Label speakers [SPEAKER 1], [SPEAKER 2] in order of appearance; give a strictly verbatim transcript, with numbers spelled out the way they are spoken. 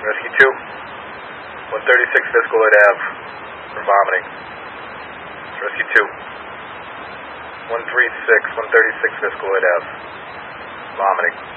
[SPEAKER 1] Rescue two, one thirty-six Fiscaloid Ave for vomiting. Rescue two, one thirty-six, one thirty-six Fiscaloid Ave, vomiting.